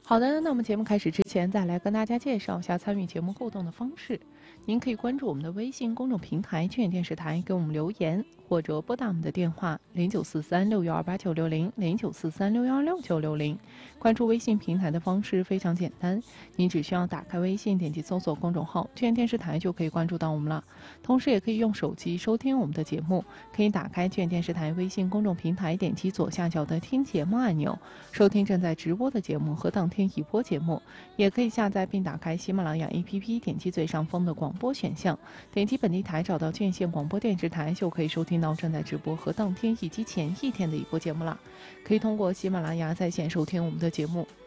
好的，那么节目开始之前，再来跟大家介绍一下参与节目互动的方式。您可以关注我们的微信公众平台“劝电视台”，给我们留言，或者拨打我们的电话09436128900943616960。关注微信平台的方式非常简单，您只需要打开微信，点击搜索公众号“劝电视台”就可以关注到我们了。同时，也可以用手机收听我们的节目，可以打开劝电视台微信公众平台，点击左下角的听节目按钮，收听正在直播的节目和当天已播节目。也可以下载并打开喜马拉雅 APP， 点击最上方的广播选项，点击本地台，找到劝县广播电视台，就可以收听到正在直播和当天以及前一天的已播节目了。可以通过喜马拉雅在线收听我们的节目，